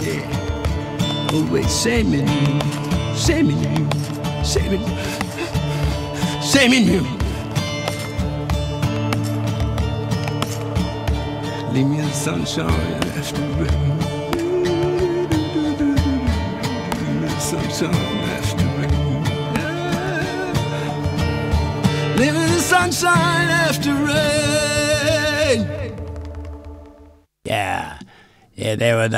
yeah. Always same in you, same in you, same in you, same in you. Leave me the sunshine after rain. Leave me the sunshine after rain. Leave me the sunshine after rain. Yeah, there was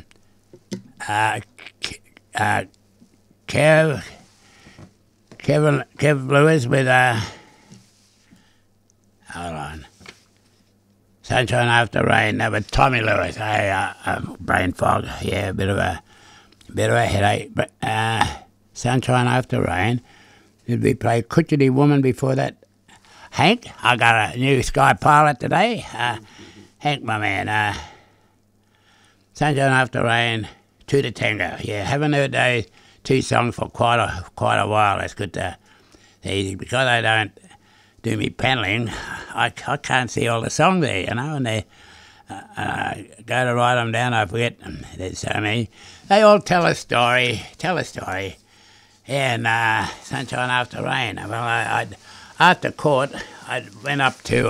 Kev Lewis with hold on, Sunshine After Rain. That was Tommy Lewis. Brain fog. Yeah, a bit of a headache. But Sunshine After Rain. Did we play Coochity Woman before that? Hank, I got a new Sky Pilot today. Hank, my man. Sunshine After Rain, To the Tango. Yeah, haven't heard those two songs for quite a while. That's good to see. Because I don't do me paneling, I can't see all the songs there, you know, and they go to write them down, I forget them. There's so many. They all tell a story. And Sunshine After Rain. Well, after court, I went up to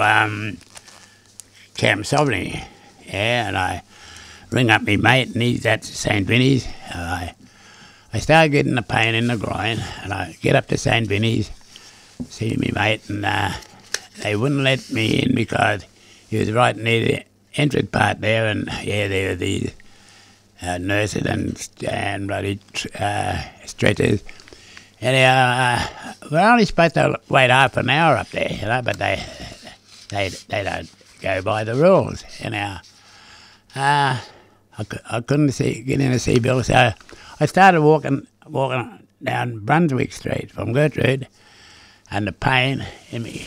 Camp Sauvigny, yeah, and I ring up my mate, and he's at St. Vinny's. I started getting the pain in the groin, and I get up to St. Vinny's, see me mate, and they wouldn't let me in because he was right near the entrance part there, and yeah, there were these nurses and bloody stretchers. Anyhow, we're only supposed to wait half an hour up there, you know, but they don't go by the rules. Anyhow, I couldn't get in to see Bill, so I started walking down Brunswick Street from Gertrude, and the pain in me,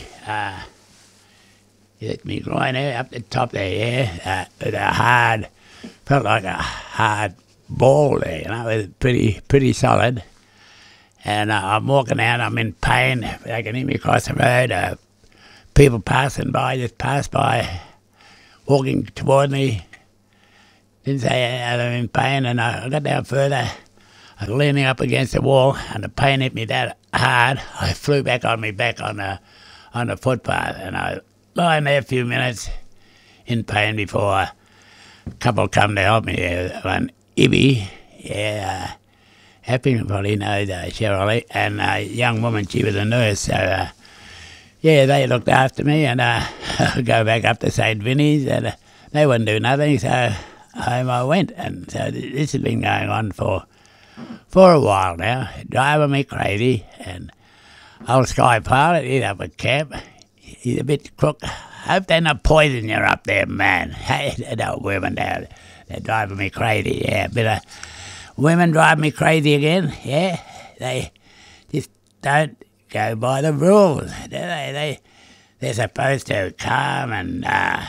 hit me groin there, up the top there, yeah, felt like a hard ball there, you know, it was pretty solid. And I'm walking out, I'm in pain, they can hear me across the road, people passing by, just passed by, walking toward me, didn't say I'm in pain, and I got down further, I was leaning up against the wall, and the pain hit me that hard, I flew back on the footpath, and I was lying there a few minutes in pain before a couple come to help me, one Ibby, yeah, Epping probably knows Cheryl, and a young woman, she was a nurse, so yeah, they looked after me, and I go back up to St. Vinny's, and they wouldn't do nothing, so home I went, and so this has been going on for a while now, driving me crazy, and old Sky Pilot, he's up at camp, he's a bit crook. Hope they're not poisoning you up there, man. Hey, that women down, they're driving me crazy, yeah, bit of women drive me crazy again, yeah. They just don't go by the rules, do they? They're supposed to come and,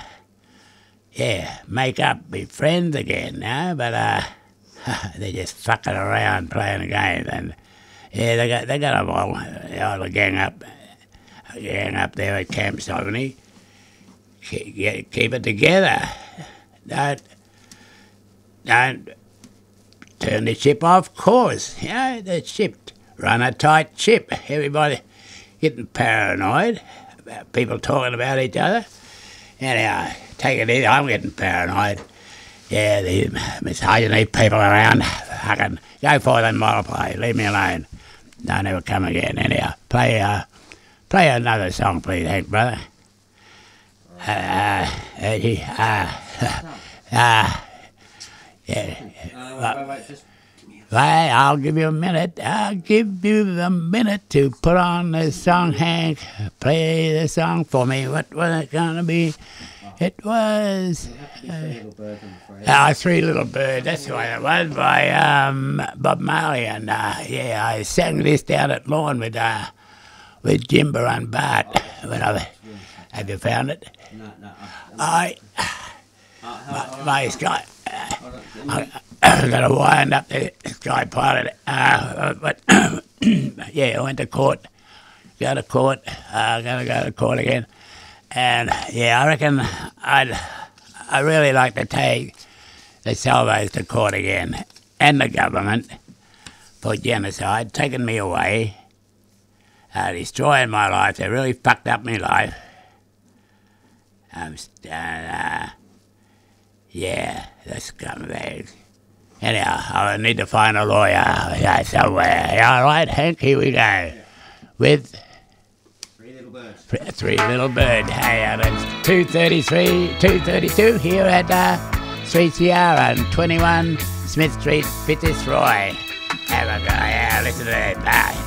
make up, be friends again, no? But they're just fucking around playing a game, and yeah, they got them all, the gang up there at Camp Sauvigny. Keep it together. Don't turn the ship off course. You know, the ship, run a tight ship. Everybody getting paranoid about people talking about each other. Anyhow, take it easy. I'm getting paranoid. Yeah, these misogyny people around. Fucking go for them, multiply. Leave me alone. Don't ever come again. Anyhow, play another song, please, Hank, brother. Yeah. Right, I'll give you a minute. I'll give you a minute to put on the song, Hank. Play the song for me. What was it going to be? It was Three Little Birds. That's what it was, by Bob Marley. And I sang this down at Lawn with Jimbo and Bart. Have you found it? No. My Sky. I'm going to wind up the Sky Pilot. But yeah, I went to court. I'm going to go to court again. And yeah, I reckon I really like to take the Salvos to court again, and the government for genocide, taking me away, destroying my life. They really fucked up my life. Yeah, the scumbags. Anyhow, I need to find a lawyer somewhere. All right, Hank, here we go. With Three Little Birds. Three Little Bird. Hey, it's 232 here at 3CR on 21 Smith Street, Fitzroy. Have a go. Yeah, listen to that. Bye.